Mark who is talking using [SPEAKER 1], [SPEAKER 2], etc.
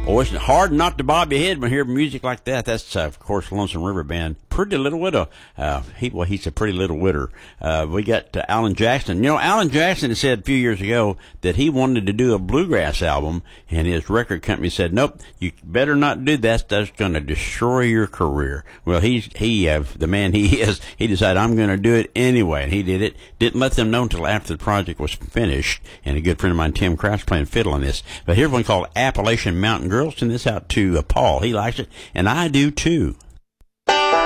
[SPEAKER 1] Oh, it's hard not to bob your head when you hear music like that. That's, of course, Lonesome River Band. Pretty Little Widow. He's a pretty little widder. We got Alan Jackson. You know, Alan Jackson said a few years ago that he wanted to do a bluegrass album, and his record company said, nope, you better not do that. That's going to destroy your career. Well, the man he is, he decided, I'm going to do it anyway, and he did it. Didn't let them know until after the project was finished, and a good friend of mine, Tim Kraft's playing fiddle on this. But here's one called Appalachian Mountain Girls. Send this out to Paul. He likes it, and I do too.